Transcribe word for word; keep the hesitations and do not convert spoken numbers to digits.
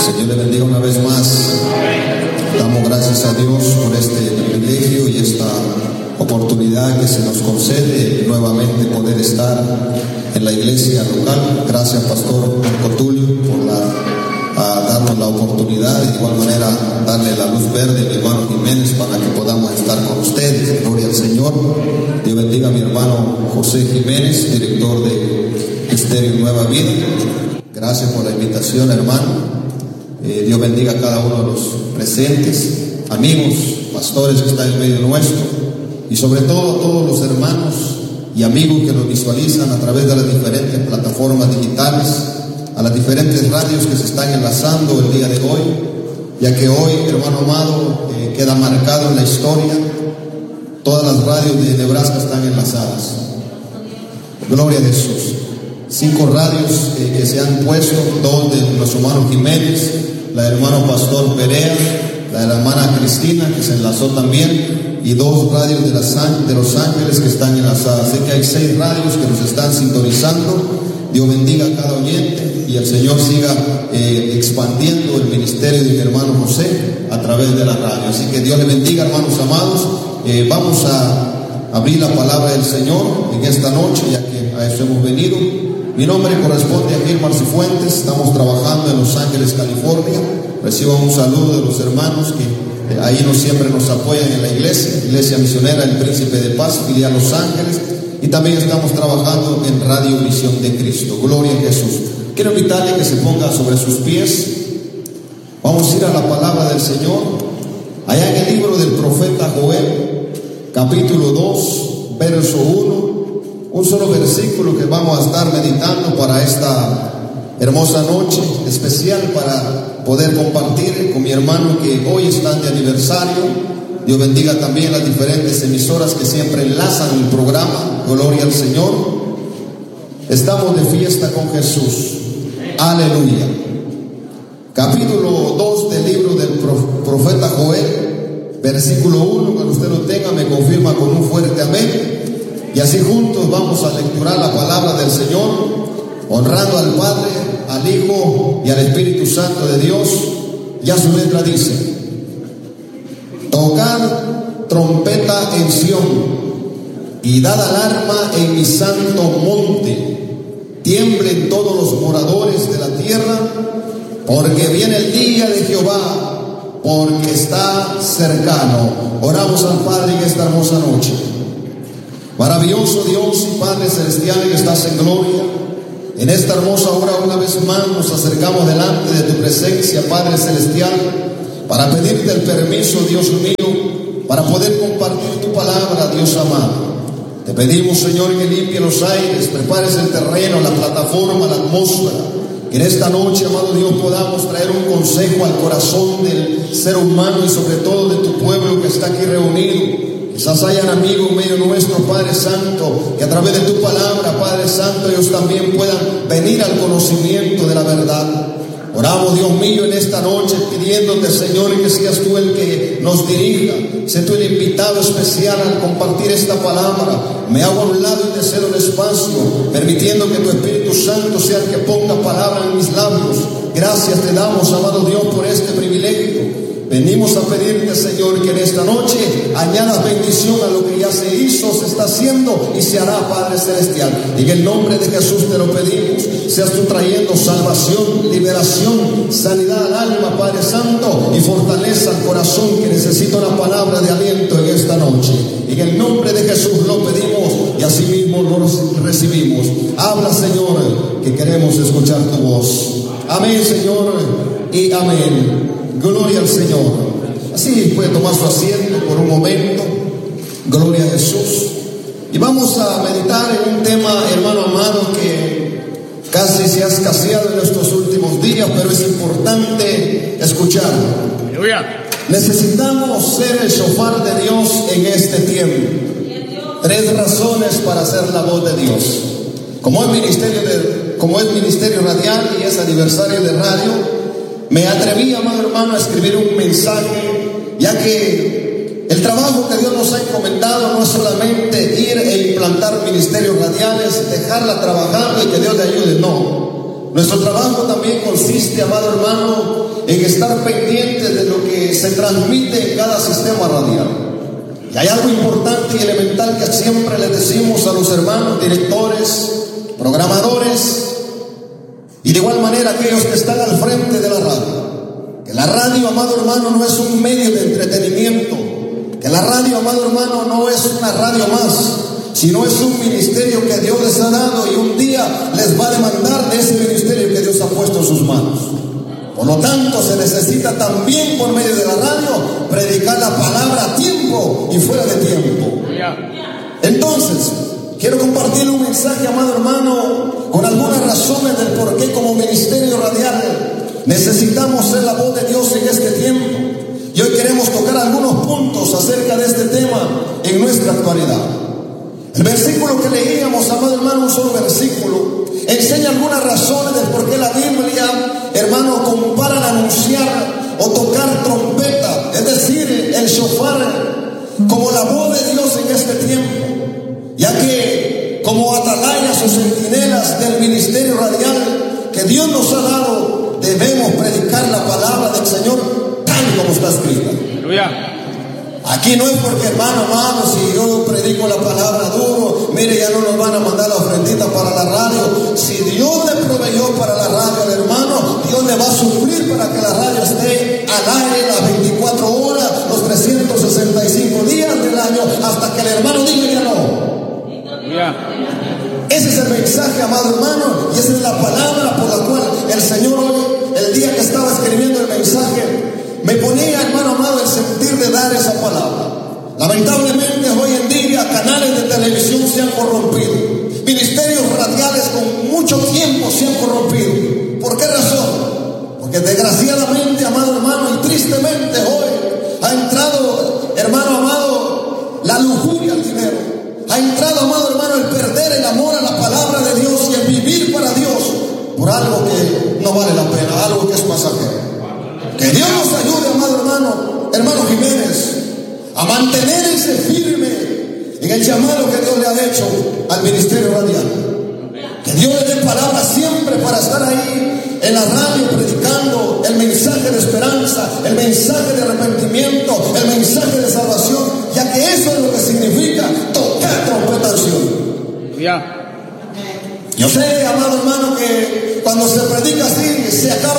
Señor le bendiga una vez más. Damos gracias a Dios por este privilegio y esta oportunidad que se nos concede nuevamente poder estar en la iglesia local. Gracias, Pastor Cotulio, por la, a darnos la oportunidad y de igual manera darle la luz verde a mi hermano Jiménez para que podamos estar con ustedes. Gloria al Señor. Dios bendiga a mi hermano José Jiménez, director de Estéreo Nueva Vida. Gracias por la invitación, hermano. Eh, Dios bendiga a cada uno de los presentes, amigos, pastores que están en medio nuestro, y sobre todo a todos los hermanos y amigos que nos visualizan a través de las diferentes plataformas digitales, a las diferentes radios que se están enlazando el día de hoy, ya que hoy, hermano amado, eh, queda marcado en la historia, todas las radios de Nebraska están enlazadas. Gloria a Jesús. Cinco radios eh, que se han puesto, dos de nuestro hermano Jiménez, la del hermano Pastor Perea, la de la hermana Cristina, que se enlazó también, y dos radios de, la, de Los Ángeles que están enlazadas. Sé que hay seis radios que nos están sintonizando. Dios bendiga a cada oyente y el Señor siga eh, expandiendo el ministerio de mi hermano José a través de la radio. Así que Dios le bendiga, hermanos amados. Eh, vamos a abrir la palabra del Señor en esta noche, ya que a eso hemos venido. Mi nombre corresponde a Gilmar Cifuentes. Estamos trabajando en Los Ángeles, California. Reciban un saludo de los hermanos que eh, ahí nos, siempre nos apoyan en la iglesia, Iglesia Misionera El Príncipe de Paz, filial Los Ángeles. Y también estamos trabajando en Radio Visión de Cristo. Gloria a Jesús. Quiero invitarle a que se ponga sobre sus pies. Vamos a ir a la palabra del Señor. Allá en el libro del profeta Joel, capítulo dos, verso uno. Un solo versículo que vamos a estar meditando para esta hermosa noche, especial para poder compartir con mi hermano que hoy están de aniversario. Dios bendiga también las diferentes emisoras que siempre enlazan el programa. Gloria al Señor. Estamos de fiesta con Jesús. Aleluya. Capítulo dos del libro del profeta Joel, versículo uno. Cuando usted lo tenga, me confirma con un fuerte amén. Y así juntos vamos a lecturar la palabra del Señor, honrando al Padre, al Hijo y al Espíritu Santo de Dios. Ya su letra dice: tocad trompeta en Sión y dad alarma en mi santo monte. Tiemblen todos los moradores de la tierra, porque viene el día de Jehová, porque está cercano. Oramos al Padre en esta hermosa noche. Maravilloso Dios y Padre Celestial que estás en gloria, en esta hermosa hora una vez más nos acercamos delante de tu presencia, Padre Celestial, para pedirte el permiso, Dios mío, para poder compartir tu palabra, Dios amado. Te pedimos, Señor, que limpie los aires, prepares el terreno, la plataforma, la atmósfera, que en esta noche, amado Dios, podamos traer un consejo al corazón del ser humano y sobre todo de tu pueblo que está aquí reunido. Quizás hayan amigos en medio nuestro, Padre Santo, que a través de tu palabra, Padre Santo, ellos también puedan venir al conocimiento de la verdad. Oramos, Dios mío, en esta noche pidiéndote, Señor, que seas tú el que nos dirija. Sé tú el invitado especial al compartir esta palabra. Me hago a un lado y te cedo el espacio, permitiendo que tu Espíritu Santo sea el que ponga palabra en mis labios. Gracias te damos, amado Dios, por este privilegio. Venimos a pedirte, Señor, que en esta noche añadas bendición a lo que ya se hizo, se está haciendo y se hará, Padre Celestial. En el nombre de Jesús te lo pedimos. Seas tú trayendo salvación, liberación, sanidad al alma, Padre Santo, y fortaleza al corazón que necesita una palabra de aliento en esta noche. En el nombre de Jesús lo pedimos y así mismo lo recibimos. Habla, Señor, que queremos escuchar tu voz. Amén, Señor, y amén. Gloria al Señor. Así puede tomar su asiento por un momento. Gloria a Jesús. Y vamos a meditar en un tema, hermano amado, que casi se ha escaseado en estos últimos días, pero es importante escucharlo. Necesitamos ser el shofar de Dios en este tiempo. Tres razones para hacer la voz de Dios. Como es ministerio, de, como es ministerio radial y es aniversario de radio, me atreví, amado hermano, a escribir un mensaje, ya que el trabajo que Dios nos ha encomendado no es solamente ir e implantar ministerios radiales, dejarla trabajando y que Dios le ayude, no. Nuestro trabajo también consiste, amado hermano, en estar pendientes de lo que se transmite en cada sistema radial. Y hay algo importante y elemental que siempre les decimos a los hermanos directores, programadores, y de igual manera aquellos que están al frente de la radio. Que la radio, amado hermano, no es un medio de entretenimiento. Que la radio, amado hermano, no es una radio más, sino es un ministerio que Dios les ha dado y un día les va a demandar de ese ministerio que Dios ha puesto en sus manos. Por lo tanto, se necesita también por medio de la radio predicar la palabra a tiempo y fuera de tiempo. Entonces, quiero compartir un mensaje, amado hermano, con algunas razones del por qué como ministerio radial necesitamos ser la voz de Dios en este tiempo. Y hoy queremos tocar algunos puntos acerca de este tema en nuestra actualidad. El versículo que leíamos, amado hermano, un solo versículo, enseña algunas razones del por qué la Biblia, hermano, compara el anunciar o tocar trompeta, es decir, el shofar, como la voz de Dios en este tiempo, ya que como atalayas o centinelas del ministerio radial que Dios nos ha dado, debemos predicar la palabra del Señor tal como está escrita. Aleluya. Aquí no es porque, hermano, hermano, si yo predico la palabra duro, mire, ya no nos van a mandar la ofrendita para la radio. Si Dios le proveyó para la radio al hermano, Dios le va a suplir para que la radio esté al aire las veinticuatro horas, los trescientos sesenta y cinco días del año, hasta que el hermano diga ya no. Yeah. Ese es el mensaje, amado hermano, y esa es la palabra por la cual el Señor hoy, el día que estaba escribiendo el mensaje, me ponía, hermano amado, el sentir de dar esa palabra. Lamentablemente hoy en día canales de televisión se han corrompido, ministerios radiales con mucho tiempo se han corrompido. ¿Por qué razón? Porque desgraciadamente, amado hermano, y tristemente hoy ha entrado, hermano amado, la lujuria al dinero. Ha entrado, amado hermano, el perder el amor a la palabra de Dios y el vivir para Dios por algo que no vale la pena, algo que es pasajero. Que Dios nos ayude, amado hermano, hermano Jiménez, a mantenerse firme en el llamado que Dios le ha hecho al ministerio radial. Que Dios le dé palabras siempre para estar ahí en la radio predicando el mensaje de esperanza, el mensaje de arrepentimiento, el mensaje de salvación, ya que eso es lo que significa tocar trompeta al cielo. Yeah. Yo sé, amado hermano, que cuando se predica así se acaba